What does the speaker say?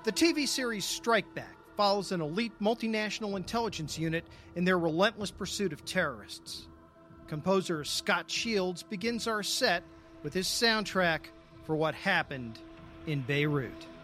The TV series Strike Back follows an elite multinational intelligence unit in their relentless pursuit of terrorists. Composer Scott Shields begins our set with his soundtrack for what happened in Beirut.